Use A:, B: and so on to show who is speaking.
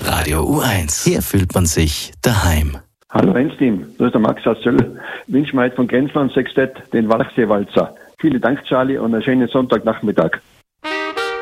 A: Radio U1. Hier fühlt man sich daheim.
B: Hallo Ensteam, das ist der Max aus Söll. Wünsche mir heute von Grenzland Sextett den Walchseewalzer. Vielen Dank, Charlie, und einen schönen Sonntagnachmittag.